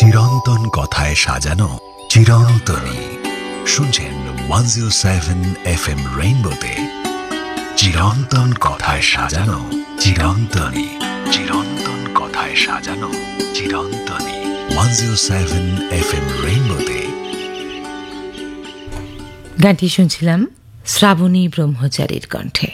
চিরন্তন কথায় সাজানো চিরন্তনী। শুনছেন 107 FM রেইনবোতে চিরন্তন কথায় সাজানো চিরন্তনী। চিরন্তন কথায় সাজানো চিরন্তনী 107 FM রেইনবোতে। গানটি শুনছিলাম শ্রাবণী ব্রহ্মচারীর কণ্ঠে।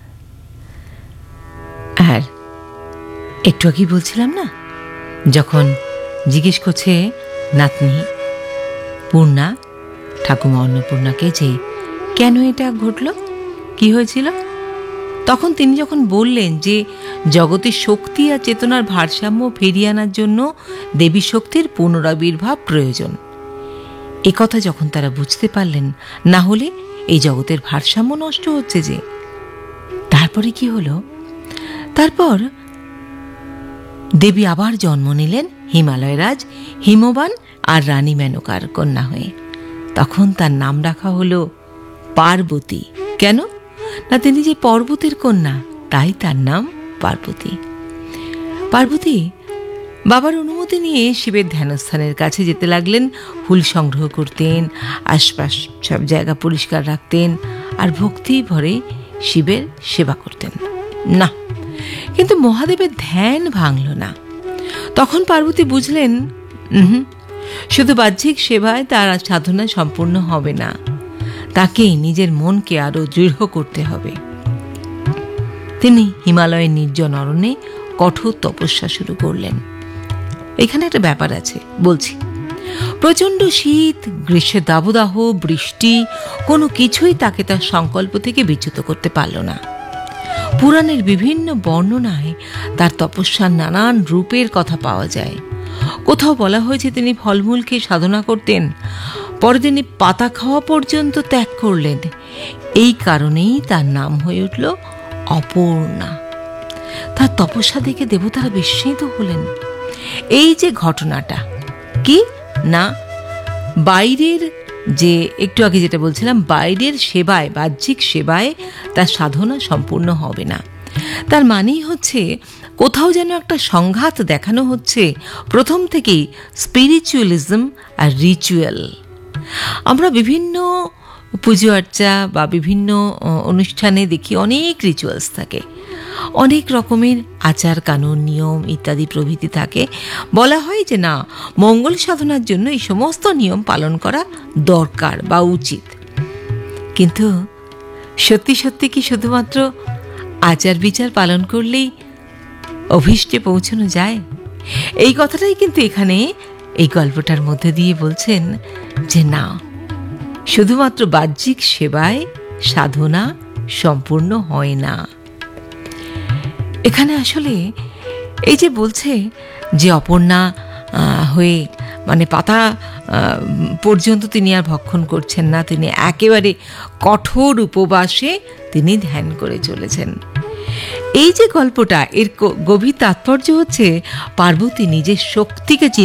আর একটু আগেই বলছিলাম না, যখন জিজ্ঞেস করছে নাতনি পূর্ণা ঠাকুমা অন্নপূর্ণাকে যে কেন এটা ঘটল, কি হয়েছিল, তখন তিনি যখন বললেন যে জগতের শক্তি আর চেতনার ভারসাম্য ফিরিয়ে আনার জন্য দেবী শক্তির পুনরাবির্ভাব প্রয়োজন, এ কথা যখন তারা বুঝতে পারলেন, না হলে এই জগতের ভারসাম্য নষ্ট হচ্ছে যে। তারপরে কি হলো, তারপর দেবী আবার জন্ম নিলেন হিমালয়রাজ হিমবান আর রানী মেনকার কন্যা হয়ে। তখন তার নাম রাখা হলো পার্বতী। কেন না, তিনি যে পর্বতের কন্যা, তাই তার নাম পার্বতী। পার্বতী বাবার অনুমতি নিয়ে শিবের ধ্যানস্থানের কাছে যেতে লাগলেন। ফুল সংগ্রহ করতেন, আশপাশ সব জায়গা পরিষ্কার রাখতেন আর ভক্তি ভরে শিবের সেবা করতেন। না, কিন্তু মহাদেবের ধ্যান ভাঙল না। তখন পার্বতী বুঝলেন, শুধু বাহ্যিক সেবায় তার সাধনা সম্পূর্ণ হবে না, তাকে নিজের মনকে আরো দৃঢ় করতে হবে। তিনি হিমালয়ের নির্জন অরণ্যে কঠোর তপস্যা শুরু করলেন। এখানে একটা ব্যাপার আছে, বলছি। প্রচণ্ড শীত, গ্রীষ্মের দাবদাহ, বৃষ্টি, কোনো কিছুই তাকে তার সংকল্প থেকে বিচ্যুত করতে পারল না। পুরাণের বিভিন্ন বর্ণনায় তার তপস্যার নানান রূপের কথা পাওয়া যায়। কোথাও বলা হয়েছে তিনি ফলমূল খেয়ে সাধনা করতেন, পরে তিনি পাতা খাওয়া পর্যন্ত ত্যাগ করলেন। এই কারণেই তার নাম হয়ে উঠল অপর্ণা। তার তপস্যা দেখে দেবতারা বিস্মিত হলেন। এই যে ঘটনাটা, কি না, বাইরের যে একটু আগে যেটা বলছিলাম, বাইরের সেবায়, বাহ্যিক সেবায় তার সাধনা সম্পূর্ণ হবে না। তার মানেই হচ্ছে কোথাও যেন একটা সংঘাত দেখানো হচ্ছে প্রথম থেকেই স্পিরিচুয়ালিজম আর রিচুয়াল। আমরা বিভিন্ন পুজো আর্চা বা বিভিন্ন অনুষ্ঠানে দেখি অনেক রিচুয়ালস থাকে, অনেক রকমের আচার কানুন নিয়ম ইত্যাদি প্রভৃতি থাকে। বলা হয় যে না, মঙ্গল সাধনার জন্য এই সমস্ত নিয়ম পালন করা দরকার বা উচিত। কিন্তু সত্যি সত্যি কি শুধুমাত্র আচার বিচার পালন করলেই অভীষ্টে পৌঁছানো যায়? এই কথাটাই কিন্তু এখানে এই গল্পটার মধ্যে দিয়ে বলছেন যে না, শুধুমাত্র বাহ্যিক সেবায় সাধনা সম্পূর্ণ হয় না। এখানে আসলে এই যে বলছে যে অপর্ণা হয়ে, মানে পাতা পর্যন্ত তিনি আর ভক্ষণ করছেন না, তিনি একেবারে কঠোর উপবাসে তিনি ধ্যান করে চলেছেন। এই যে গল্পটা, এর গভীর তাৎপর্য হচ্ছে পার্বতী নিজের শক্তিকে